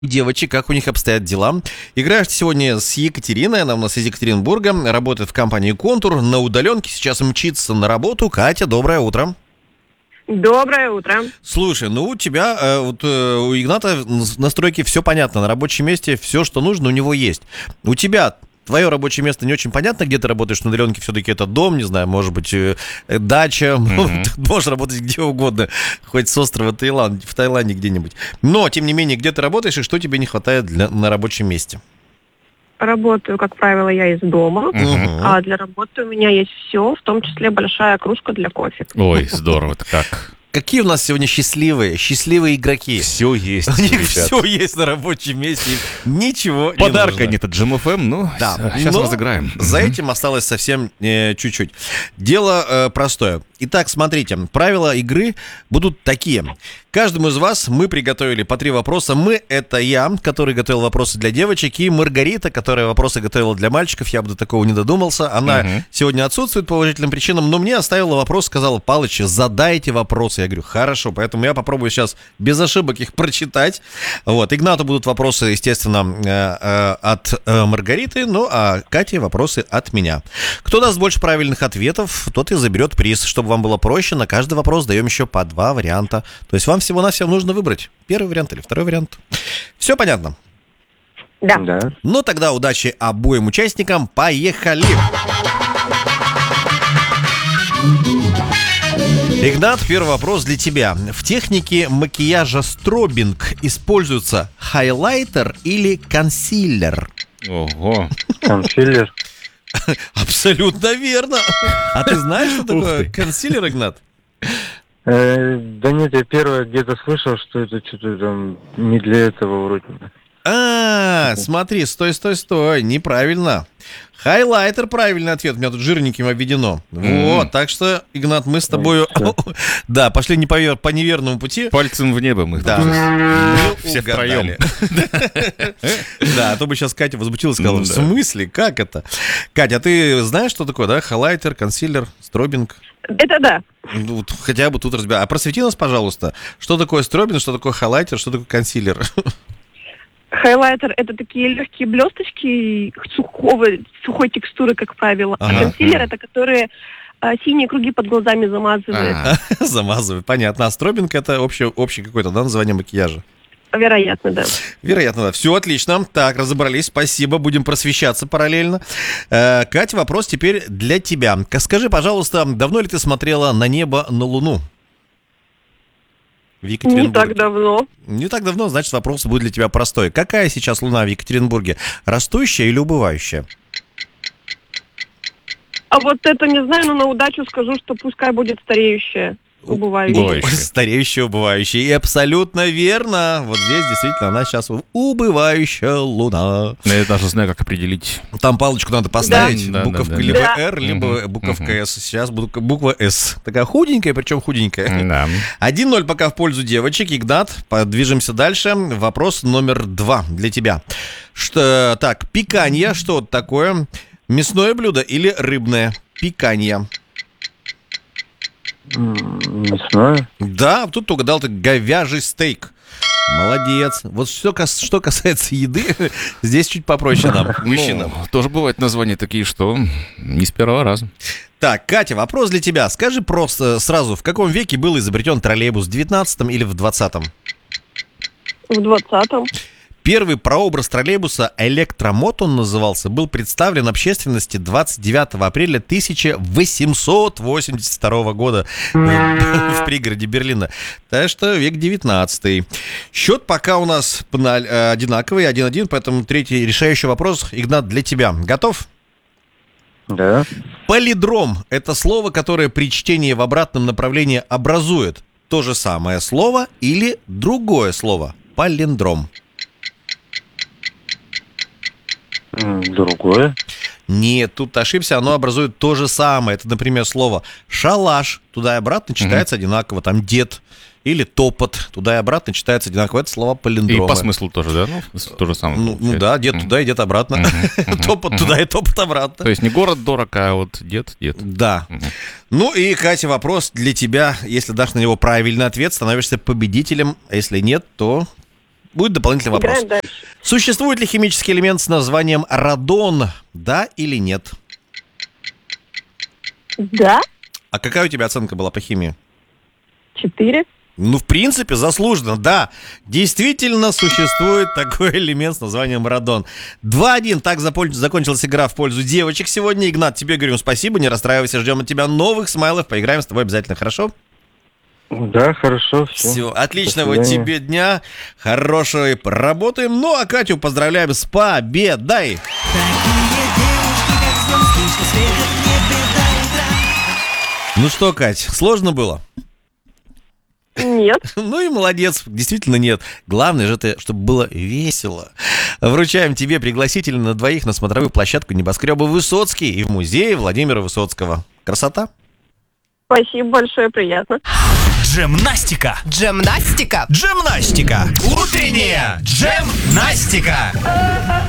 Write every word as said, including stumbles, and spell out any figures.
девочек, как у них обстоят дела. Играешь сегодня с Екатериной, она у нас из Екатеринбурга, работает в компании «Контур», на удаленке, сейчас мчится на работу. Катя, доброе утро. Доброе утро. Слушай, ну у тебя, э, вот э, у Игната на стройке все понятно, на рабочем месте все, что нужно, у него есть. У тебя твое рабочее место не очень понятно, где ты работаешь на удаленке, все-таки это дом, не знаю, может быть, э, дача, mm-hmm. Ты можешь работать где угодно, хоть с острова Таиланд, в Таиланде где-нибудь. Но, тем не менее, где ты работаешь и что тебе не хватает для, на рабочем месте? Работаю, как правило, я из дома, Uh-huh. а для работы у меня есть все, в том числе большая кружка для кофе. Ой, здорово-то как. Какие у нас сегодня счастливые, счастливые игроки. Все есть, у них ребят. Все есть на рабочем месте, ничего Подарка не нужно. нет от джем эф эм, ну, да. сейчас Но разыграем. За этим осталось совсем э, чуть-чуть. Дело э, простое. Итак, смотрите, правила игры будут такие. Каждому из вас мы приготовили по три вопроса. Мы — это я, который готовил вопросы для девочек, и Маргарита, которая вопросы готовила для мальчиков. Я бы до такого не додумался. Она угу. сегодня отсутствует по уважительным причинам, но мне оставила вопрос, сказала: Палыч, задайте вопросы. Я говорю, хорошо, поэтому я попробую сейчас без ошибок их прочитать. Вот. Игнату будут вопросы, естественно, от Маргариты, ну а Кате вопросы от меня. Кто даст больше правильных ответов, тот и заберет приз. Чтобы вам было проще, на каждый вопрос даем еще по два варианта. То есть вам всего-навсего нужно выбрать первый вариант или второй вариант. Все понятно? Да. Да. Ну тогда удачи обоим участникам. Поехали! Игнат, первый вопрос для тебя. В технике макияжа стробинг используется хайлайтер или консилер? Ого. Консилер. Абсолютно верно. А ты знаешь, что такое консилер, Игнат? Э, да нет, я первое где-то слышал, что это что-то там не для этого вроде. А, смотри, стой, стой, стой, неправильно. Хайлайтер — правильный ответ, у меня тут жирненьким обведено. Mm. Вот, так что, Игнат, мы с тобой, да, пошли не по, вер... по неверному пути. Пальцем в небо мы. Да. Мы все втроем. Да, а то бы сейчас Катя возмутилась и сказала: в смысле, как это? Катя, а ты знаешь, что такое, да? Хайлайтер, консилер, стробинг? Это да. Ну, хотя бы тут разбирай. А просвети нас, пожалуйста, что такое стробинг, что такое хайлайтер, что такое консилер? Хайлайтер — это такие легкие блесточки сухого, сухой текстуры, как правило. Ага. А консилер — это которые а, синие круги под глазами замазывают. Ага. Замазывают, понятно. А стробинг — это общее, общее какое-то, да, название макияжа? Вероятно, да. Вероятно, да. Все отлично. Так, разобрались. Спасибо. Будем просвещаться параллельно. Э, Катя, вопрос теперь для тебя. Скажи, пожалуйста, давно ли ты смотрела на небо, на Луну? В Екатеринбурге. Не так давно. Не так давно, значит, вопрос будет для тебя простой. Какая сейчас Луна в Екатеринбурге? Растущая или убывающая? А вот это не знаю, но на удачу скажу, что пускай будет стареющая. Убывающая. Стареющая, убывающая. И абсолютно верно. Вот здесь действительно она сейчас убывающая Луна. Я даже знаю, как определить. Там палочку надо поставить. Да. Буковка Да, да, либо да. R, либо угу. буковка угу. S. Сейчас буква S. Такая худенькая, причем худенькая. Да. один ноль пока в пользу девочек. Игнат, подвижемся дальше. Вопрос номер два для тебя. Что, так, пиканье. Что это такое? Мясное блюдо или рыбное? Пиканье. Мясное? Да, тут ты угадал, ты говяжий стейк. Молодец. Вот что, что касается еды, здесь чуть попроще нам, мужчинам. Ну, тоже бывают названия такие, что не с первого раза. Так, Катя, вопрос для тебя. Скажи просто сразу, в каком веке был изобретен троллейбус? В девятнадцатом или в двадцатом? В двадцатом. Первый прообраз троллейбуса, электромот он назывался, был представлен общественности двадцать девятого апреля тысяча восемьсот восемьдесят второго года в пригороде Берлина. Так что век девятнадцатый. Счет пока у нас одинаковый, один один, поэтому третий решающий вопрос, Игнат, для тебя. Готов? Да. Палиндром – это слово, которое при чтении в обратном направлении образует то же самое слово или другое слово. Палиндром. Другое? Нет, тут ошибся, оно образует то же самое. Это, например, слово шалаш, туда и обратно читается угу. одинаково, там дед. Или топот, туда и обратно читается одинаково. Это слова палиндромы. И по смыслу тоже, да? Ну, то же самое. Ну, ну да, дед туда и дед обратно. Топот туда и топот обратно. То есть не город дорог, а вот дед, дед. Да. Ну и, Катя, вопрос для тебя. Если дашь на него правильный ответ, становишься победителем. А если нет, то Будет дополнительный вопрос. Играем дальше. Существует ли химический элемент с названием радон? Да или нет? Да, А какая у тебя оценка была по химии? четыре. Ну, в принципе, заслуженно, да. Действительно существует такой элемент с названием радон. два-один, так запол- закончилась игра в пользу девочек сегодня. Игнат, тебе говорим спасибо, не расстраивайся, ждем от тебя новых смайлов. Поиграем с тобой обязательно, хорошо? Да, хорошо, все. Все, отличного тебе дня, хорошей работаем. Ну, а Катю поздравляем с победой. Ну что, Кать, сложно было? Нет. Ну и молодец, действительно нет. Главное же, это, чтобы было весело. Вручаем тебе пригласительно на двоих на смотровую площадку небоскреба Высоцкий и в музее Владимира Высоцкого. Красота? Спасибо большое, приятно. Джемнастика. Джемнастика. Джемнастика. Утренняя джемнастика.